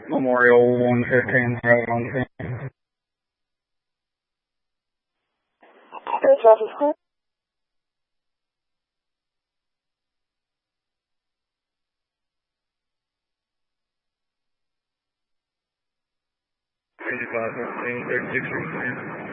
Memorial 115, right, 115. Air traffic clear. Five 14, 36,